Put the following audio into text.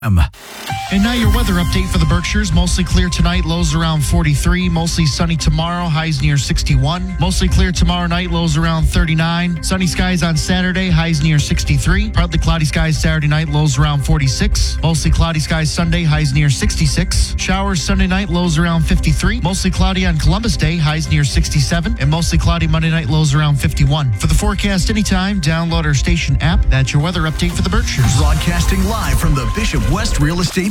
And now your weather update for the Berkshires. Mostly clear tonight, lows around 43. Mostly sunny tomorrow, highs near 61. Mostly clear tomorrow night, lows around 39. Sunny skies on Saturday, highs near 63. Partly cloudy skies Saturday night, lows around 46. Mostly cloudy skies Sunday, highs near 66. Showers Sunday night, lows around 53. Mostly cloudy on Columbus Day, highs near 67. And mostly cloudy Monday night, lows around 51. For the forecast anytime, download our station app. That's your weather update for the Berkshires. Broadcasting live from the Bishop West Real Estate